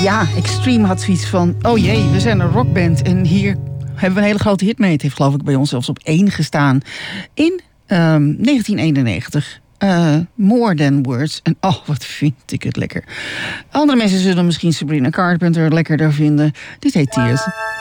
Ja, Extreme had zoiets van... oh jee, we zijn een rockband en hier hebben we een hele grote hit mee. Het heeft geloof ik bij ons zelfs op 1 gestaan. In 1991... More Than Words. En wat vind ik het lekker. Andere mensen zullen misschien Sabrina Carpenter lekkerder vinden. Dit heet Tears.